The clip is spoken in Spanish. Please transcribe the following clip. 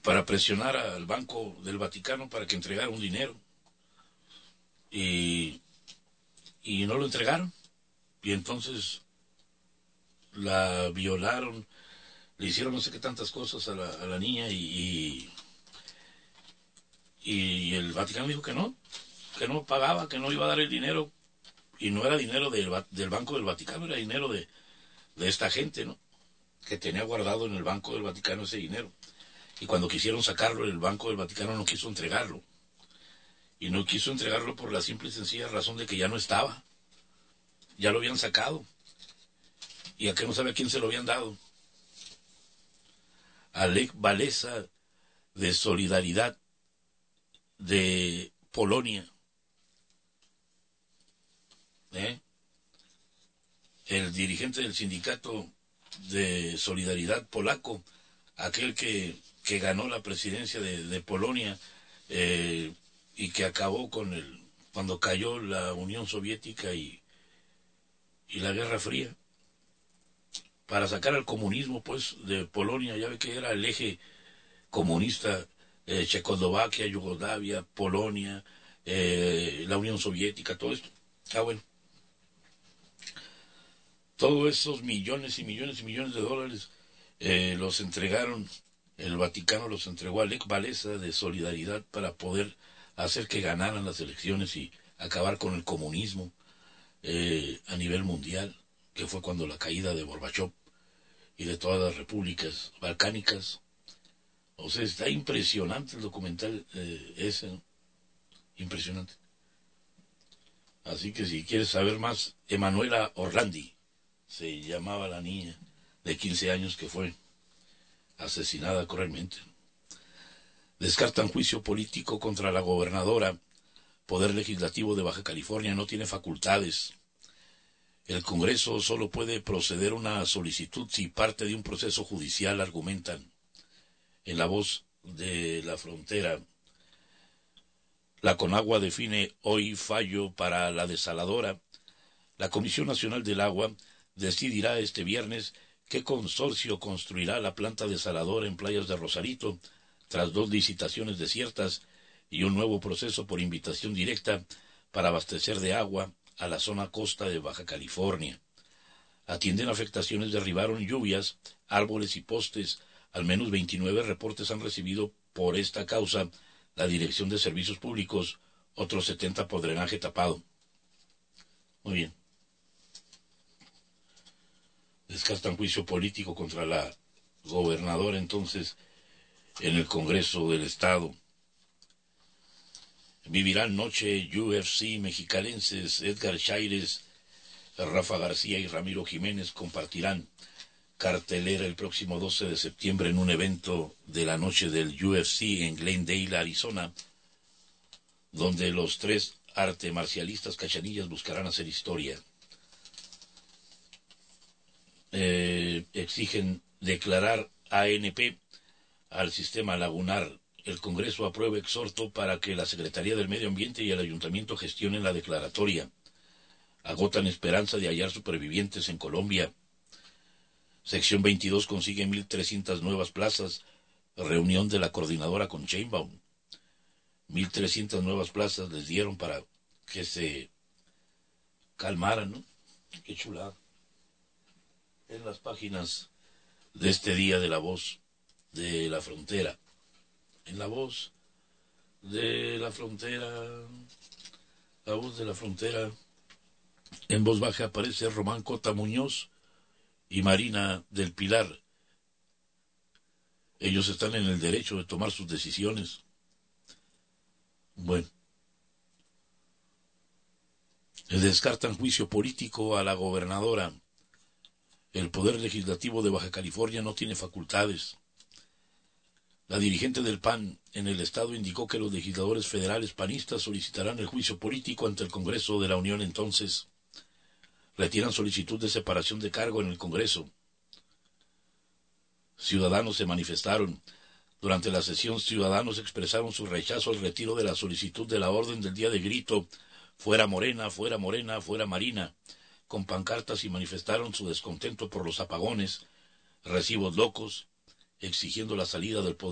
para presionar al Banco del Vaticano para que entregara un dinero. Y no lo entregaron. Y entonces la violaron, le hicieron no sé qué tantas cosas a la niña y el Vaticano dijo que no pagaba, que no iba a dar el dinero. Y no era dinero del Banco del Vaticano, era dinero de esta gente, ¿no? Que tenía guardado en el Banco del Vaticano ese dinero. Y cuando quisieron sacarlo, el Banco del Vaticano no quiso entregarlo. Y no quiso entregarlo por la simple y sencilla razón de que ya no estaba. Ya lo habían sacado. ¿Y a qué no sabe a quién se lo habían dado? A Lech Walesa, de Solidaridad de Polonia. El dirigente del sindicato de Solidaridad polaco, aquel que ganó la presidencia de Polonia y que acabó cuando cayó la Unión Soviética y la Guerra Fría, para sacar al comunismo pues de Polonia. Ya ve que era el eje comunista, Checoslovaquia, Yugoslavia, Polonia, la Unión Soviética, todo esto. Bueno, todos esos millones y millones y millones de dólares los entregaron, el Vaticano los entregó a Lech Walesa de Solidaridad para poder hacer que ganaran las elecciones y acabar con el comunismo a nivel mundial, que fue cuando la caída de Gorbachov y de todas las repúblicas balcánicas. O sea, está impresionante el documental ese, ¿no? Impresionante. Así que si quieres saber más, Emanuela Orlandi se llamaba la niña de 15 años que fue asesinada cruelmente. Descartan juicio político contra la gobernadora. Poder Legislativo de Baja California no tiene facultades. El Congreso solo puede proceder una solicitud si parte de un proceso judicial, argumentan. En La Voz de la Frontera, la Conagua define hoy fallo para la desaladora. La Comisión Nacional del Agua decidirá este viernes qué consorcio construirá la planta desaladora en Playas de Rosarito, tras 2 licitaciones desiertas y un nuevo proceso por invitación directa para abastecer de agua a la zona costa de Baja California. Atienden afectaciones, derribaron lluvias, árboles y postes. Al menos 29 reportes han recibido por esta causa la Dirección de Servicios Públicos, otros 70 por drenaje tapado. Muy bien. Descartan juicio político contra la gobernadora entonces en el Congreso del Estado. Vivirán noche UFC mexicalenses. Edgar Chaires, Rafa García y Ramiro Jiménez compartirán cartelera el próximo 12 de septiembre en un evento de la noche del UFC en Glendale, Arizona, donde los 3 arte marcialistas cachanillas buscarán hacer historia. Exigen declarar ANP al sistema lagunar. El Congreso aprueba exhorto para que la Secretaría del Medio Ambiente y el Ayuntamiento gestionen la declaratoria. Agotan esperanza de hallar supervivientes en Colombia. Sección 22 consigue 1.300 nuevas plazas. Reunión de la coordinadora con Sheinbaum. 1.300 nuevas plazas les dieron para que se calmaran, ¿no? Qué chulada. En las páginas de este día de La Voz de la Frontera. En La Voz de la Frontera. La Voz de la Frontera. En voz baja aparece Román Cota Muñoz y Marina del Pilar. Ellos están en el derecho de tomar sus decisiones. Bueno. Descartan juicio político a la gobernadora. El Poder Legislativo de Baja California no tiene facultades. La dirigente del PAN en el estado indicó que los legisladores federales panistas solicitarán el juicio político ante el Congreso de la Unión entonces. Retiran solicitud de separación de cargo en el Congreso. Ciudadanos se manifestaron. Durante la sesión, ciudadanos expresaron su rechazo al retiro de la solicitud de la orden del día de grito «Fuera Morena, fuera Morena, fuera Marina», con pancartas, y manifestaron su descontento por los apagones, recibos locos, exigiendo la salida del poder